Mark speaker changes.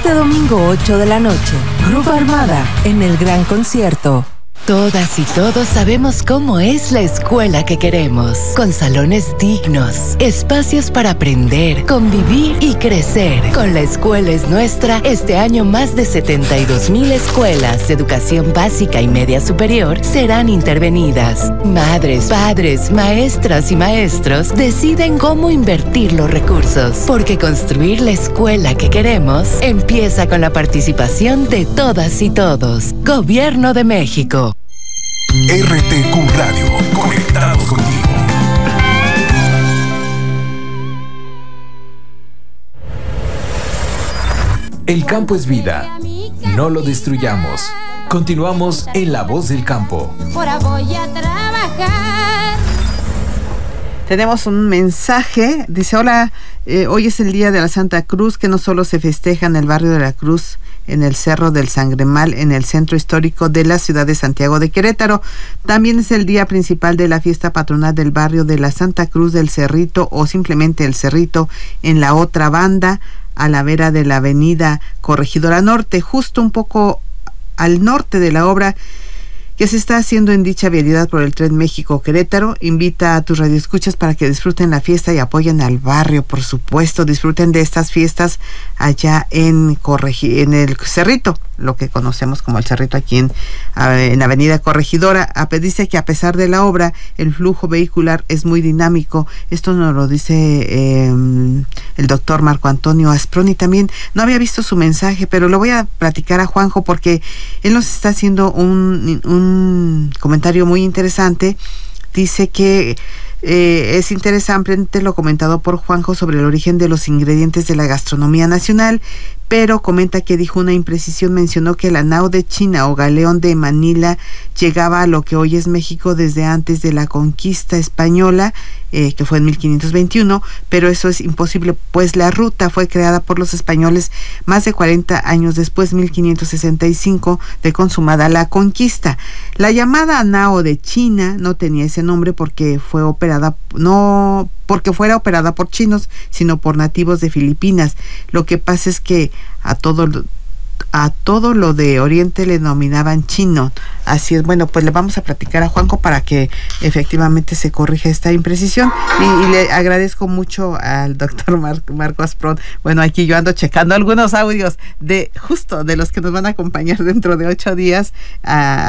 Speaker 1: Este domingo 8 de la noche, Grupo Armada en el Gran Concierto.
Speaker 2: Todas y todos sabemos cómo es la escuela que queremos, con salones dignos, espacios para aprender, convivir y crecer. Con La Escuela es Nuestra, este año más de 72,000 escuelas de educación básica y media superior serán intervenidas. Madres, padres, maestras y maestros deciden cómo invertir los recursos, porque construir la escuela que queremos empieza con la participación de todas y todos. Gobierno de México.
Speaker 3: RTQ Radio, conectados contigo. El campo es vida, no lo destruyamos. Continuamos en La Voz del Campo.
Speaker 4: Ahora voy a trabajar.
Speaker 5: Tenemos un mensaje, dice: hola, hoy es el día de la Santa Cruz, que no solo se festeja en el barrio de la Cruz, en el Cerro del Sangremal, en el centro histórico de la ciudad de Santiago de Querétaro, también es el día principal de la fiesta patronal del barrio de la Santa Cruz del Cerrito, o simplemente el Cerrito, en la otra banda, a la vera de la avenida Corregidora Norte, justo un poco al norte de la obra que se está haciendo en dicha vialidad por el Tren México-Querétaro. Invita a tus radioescuchas para que disfruten la fiesta y apoyen al barrio, por supuesto. Disfruten de estas fiestas allá en el Cerrito, lo que conocemos como el Cerrito, aquí en Avenida Corregidora. Dice que a pesar de la obra, el flujo vehicular es muy dinámico. Esto nos lo dice el doctor Marco Antonio Asproni. También no había visto su mensaje, pero lo voy a platicar a Juanjo, porque él nos está haciendo un comentario muy interesante. Dice que es interesante lo comentado por Juanjo sobre el origen de los ingredientes de la gastronomía nacional, pero comenta que dijo una imprecisión. Mencionó que la nao de China o galeón de Manila llegaba a lo que hoy es México desde antes de la conquista española, que fue en 1521, pero eso es imposible, pues la ruta fue creada por los españoles más de 40 años después, 1565, de consumada la conquista. La llamada nao de China no tenía ese nombre porque fuera operada por chinos, sino por nativos de Filipinas. Lo que pasa es que a todo lo de Oriente le denominaban chino. Así es. Bueno, pues le vamos a platicar a Juanjo para que efectivamente se corrija esta imprecisión, y le agradezco mucho al doctor Marco Asprón. Bueno, aquí yo ando checando algunos audios de los que nos van a acompañar dentro de 8 días